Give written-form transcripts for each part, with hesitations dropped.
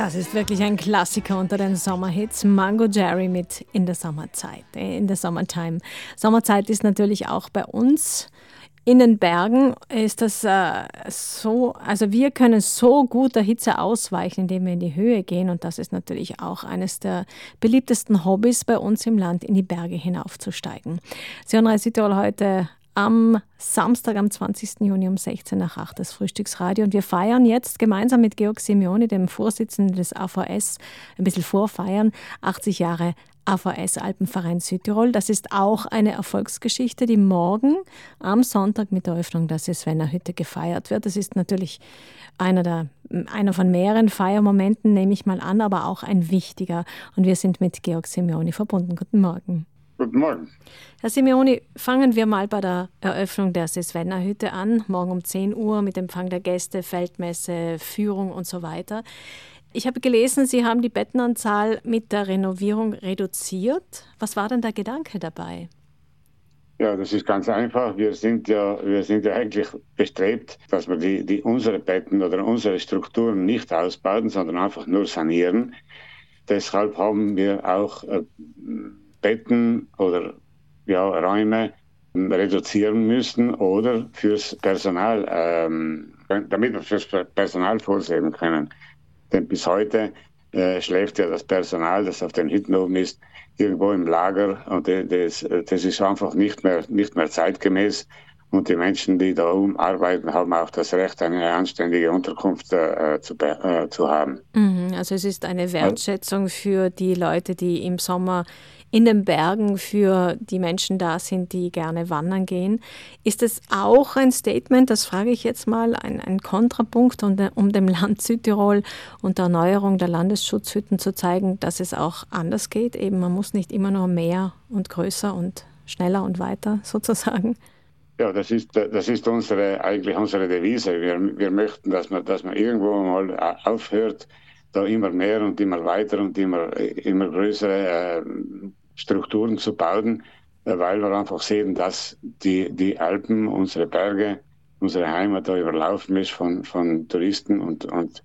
Das ist wirklich ein Klassiker unter den Sommerhits. Mango Jerry mit In der Sommerzeit, in der Summertime. Sommerzeit ist natürlich auch bei uns. In den Bergen ist das so, also wir können so gut der Hitze ausweichen, indem wir in die Höhe gehen. Und das ist natürlich auch eines der beliebtesten Hobbys bei uns im Land, in die Berge hinaufzusteigen. Sie hören Radio Südtirol heute am Samstag, am 20. Juni um 16 nach 8 das Frühstücksradio. Und wir feiern jetzt gemeinsam mit Georg Simeoni, dem Vorsitzenden des AVS, ein bisschen vorfeiern, 80 Jahre AVS Alpenverein Südtirol. Das ist auch eine Erfolgsgeschichte, die morgen am Sonntag mit der Eröffnung der Sesvenna-Hütte gefeiert wird. Das ist natürlich einer von mehreren Feiermomenten, nehme ich mal an, aber auch ein wichtiger. Und wir sind mit Georg Simeoni verbunden. Guten Morgen. Guten Morgen. Herr Simeoni, fangen wir mal bei der Eröffnung der Sesvenna-Hütte an, morgen um 10 Uhr mit Empfang der Gäste, Feldmesse, Führung und so weiter. Ich habe gelesen, Sie haben die Bettenanzahl mit der Renovierung reduziert. Was war denn der Gedanke dabei? Ja, das ist ganz einfach. Wir sind ja eigentlich bestrebt, dass wir unsere Betten oder unsere Strukturen nicht ausbauen, sondern einfach nur sanieren. Deshalb haben wir auch Betten oder Räume reduzieren müssen oder fürs Personal, damit wir fürs Personal vorsehen können. Denn bis heute schläft ja das Personal, das auf den Hütten oben ist, irgendwo im Lager und das ist einfach nicht mehr zeitgemäß. Und die Menschen, die da oben arbeiten, haben auch das Recht, eine anständige Unterkunft zu haben. Also es ist eine Wertschätzung für die Leute, die im Sommer in den Bergen für die Menschen da sind, die gerne wandern gehen. Ist es auch ein Statement, das frage ich jetzt mal, ein Kontrapunkt, um dem Land Südtirol und der Erneuerung der Landesschutzhütten zu zeigen, dass es auch anders geht? Eben, man muss nicht immer nur mehr und größer und schneller und weiter sozusagen. Ja, das ist eigentlich unsere Devise. Wir möchten, dass man irgendwo mal aufhört, da immer mehr und immer weiter und immer größere Strukturen zu bauen, weil wir einfach sehen, dass die Alpen, unsere Berge, unsere Heimat da überlaufen ist von Touristen und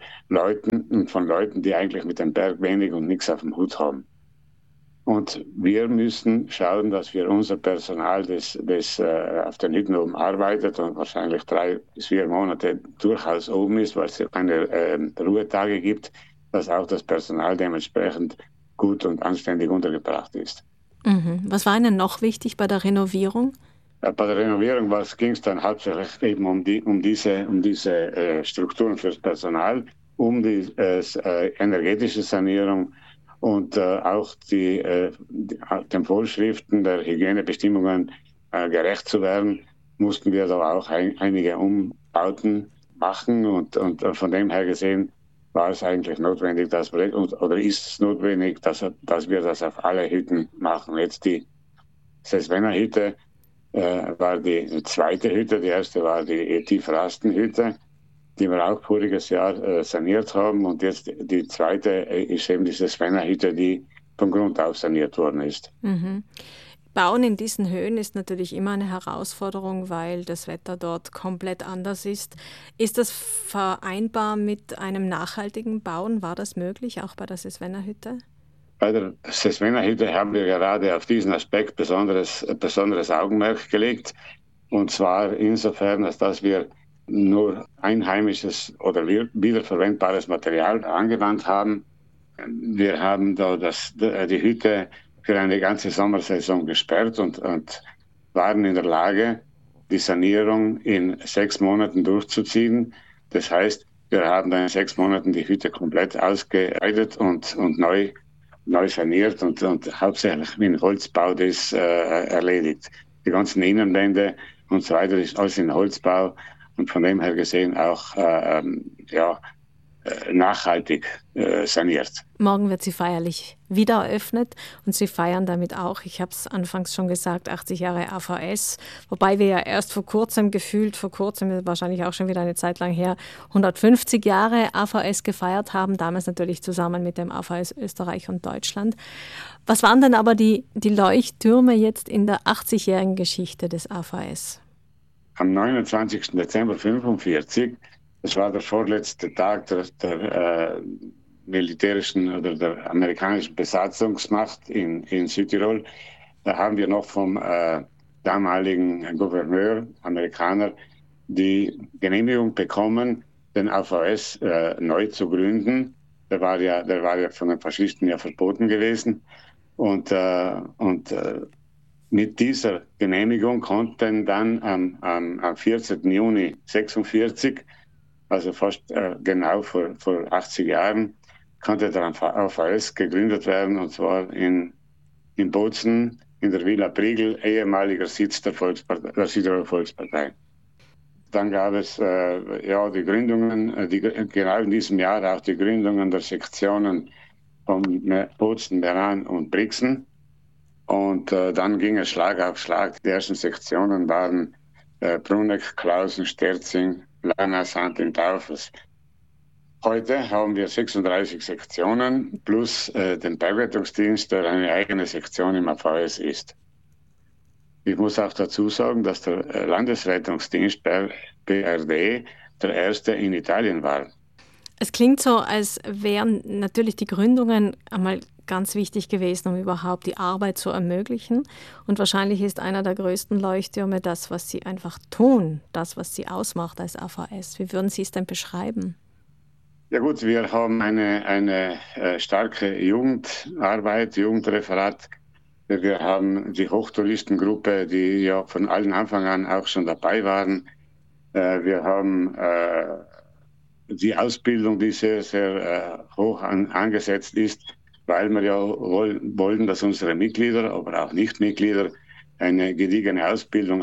von Leuten, die eigentlich mit dem Berg wenig und nichts auf dem Hut haben. Und wir müssen schauen, dass wir unser Personal, das auf den Hütten oben arbeitet und wahrscheinlich 3 bis 4 Monate durchaus oben ist, weil es keine Ruhetage gibt, dass auch das Personal dementsprechend gut und anständig untergebracht ist. Was war Ihnen noch wichtig bei der Renovierung? Bei der Renovierung ging es dann hauptsächlich eben um diese Strukturen fürs Personal, um die energetische Sanierung und auch den Vorschriften der Hygienebestimmungen gerecht zu werden, mussten wir da auch einige Umbauten machen und von dem her gesehen war es eigentlich notwendig, oder ist es notwendig, dass wir das auf alle Hütten machen. Jetzt die Sesvenna-Hütte war die zweite Hütte, die erste war die Tiefrasten-Hütte, die wir auch voriges Jahr saniert haben. Und jetzt die zweite ist eben diese Sesvenna-Hütte, die von Grund auf saniert worden ist. Bauen in diesen Höhen ist natürlich immer eine Herausforderung, weil das Wetter dort komplett anders ist. Ist das vereinbar mit einem nachhaltigen Bauen? War das möglich, auch bei der Sesvenna-Hütte? Bei der Sesvenna-Hütte haben wir gerade auf diesen Aspekt besonderes Augenmerk gelegt. Und zwar insofern, dass wir nur einheimisches oder wiederverwendbares Material angewandt haben. Wir haben da die Hütte für eine ganze Sommersaison gesperrt und waren in der Lage, die Sanierung in 6 Monaten durchzuziehen. Das heißt, wir haben dann in 6 Monaten die Hütte komplett ausgereitet und neu saniert und hauptsächlich mit Holzbau das erledigt. Die ganzen Innenwände und so weiter ist alles in Holzbau und von dem her gesehen auch nachhaltig saniert. Morgen wird sie feierlich wieder eröffnet und Sie feiern damit auch, ich habe es anfangs schon gesagt, 80 Jahre AVS, wobei wir ja erst vor kurzem, wahrscheinlich auch schon wieder eine Zeit lang her, 150 Jahre AVS gefeiert haben, damals natürlich zusammen mit dem AVS Österreich und Deutschland. Was waren denn aber die Leuchttürme jetzt in der 80-jährigen Geschichte des AVS? Am 29. Dezember 1945, das war der vorletzte Tag militärischen oder der amerikanischen Besatzungsmacht in Südtirol. Da haben wir noch vom damaligen Gouverneur, Amerikaner, die Genehmigung bekommen, den AVS neu zu gründen. Der war ja von den Faschisten ja verboten gewesen. Und mit dieser Genehmigung konnten dann am 14. Juni 1946, also fast genau vor 80 Jahren, konnte der AVS gegründet werden, und zwar in Bozen, in der Villa Priegel, ehemaliger Sitz der Südtiroler Volkspartei. Dann gab es die Gründungen, genau in diesem Jahr auch die Gründungen der Sektionen von Bozen, Meran und Brixen. Und dann ging es Schlag auf Schlag. Die ersten Sektionen waren Bruneck, Klausen, Sterzing, Lana, Saint-Taufels. Heute haben wir 36 Sektionen plus den Bergrettungsdienst, der eine eigene Sektion im AVS ist. Ich muss auch dazu sagen, dass der Landesrettungsdienst BRD der erste in Italien war. Es klingt so, als wären natürlich die Gründungen einmal ganz wichtig gewesen, um überhaupt die Arbeit zu ermöglichen. Und wahrscheinlich ist einer der größten Leuchttürme das, was Sie einfach tun, das, was Sie ausmacht als AVS. Wie würden Sie es denn beschreiben? Ja gut, wir haben eine starke Jugendarbeit, Jugendreferat. Wir haben die Hochtouristengruppe, die ja von allen Anfang an auch schon dabei waren. Wir haben die Ausbildung, die sehr, sehr hoch angesetzt ist, weil wir ja wollen, dass unsere Mitglieder, aber auch Nichtmitglieder, eine gediegene Ausbildung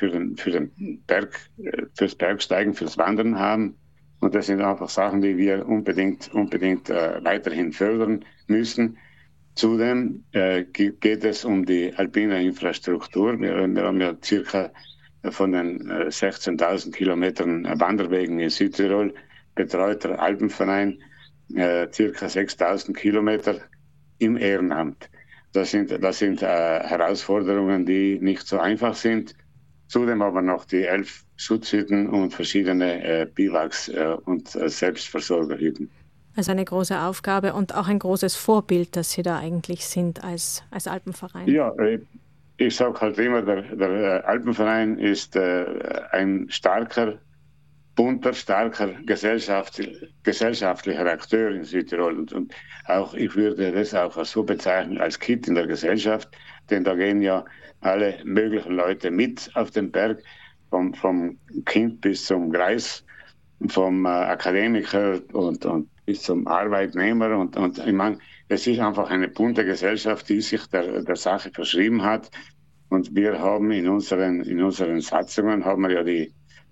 fürs Bergsteigen, fürs Wandern haben. Und das sind einfach Sachen, die wir unbedingt weiterhin fördern müssen. Zudem geht es um die alpine Infrastruktur. Wir haben ja circa von den 16.000 Kilometern Wanderwegen in Südtirol betreut der Alpenverein circa 6.000 Kilometer im Ehrenamt. Das sind Herausforderungen, die nicht so einfach sind. Zudem aber noch die 11 Schutzhütten und verschiedene Biwaks und Selbstversorgerhütten. Also eine große Aufgabe und auch ein großes Vorbild, das Sie da eigentlich sind als Alpenverein. Ja, ich sage halt immer, der Alpenverein ist ein bunter, starker gesellschaftlicher Akteur in Südtirol. Und auch, ich würde das auch so bezeichnen, als Kitt in der Gesellschaft, denn da gehen ja alle möglichen Leute mit auf den Berg, vom Kind bis zum Greis, vom Akademiker und bis zum Arbeitnehmer. Und ich meine, es ist einfach eine bunte Gesellschaft, die sich der Sache verschrieben hat. Und wir haben in unseren Satzungen haben wir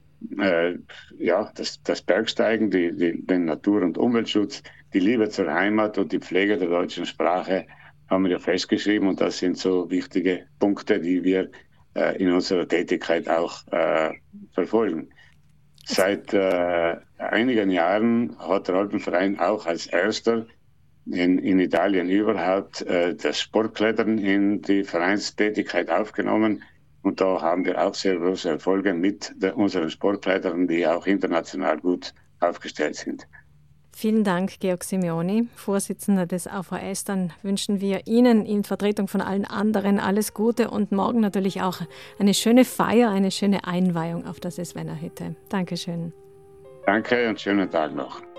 ja das Bergsteigen, den Natur- und Umweltschutz, die Liebe zur Heimat und die Pflege der deutschen Sprache haben wir ja festgeschrieben. Und das sind so wichtige Punkte, die wir in unserer Tätigkeit auch verfolgen. Seit einigen Jahren hat der Alpenverein auch als erster in Italien überhaupt das Sportklettern in die Vereinstätigkeit aufgenommen. Und da haben wir auch sehr große Erfolge mit unseren Sportklettern, die auch international gut aufgestellt sind. Vielen Dank, Georg Simeoni, Vorsitzender des AVS. Dann wünschen wir Ihnen in Vertretung von allen anderen alles Gute und morgen natürlich auch eine schöne Feier, eine schöne Einweihung auf der Sesvenna-Hütte. Dankeschön. Danke und schönen Tag noch.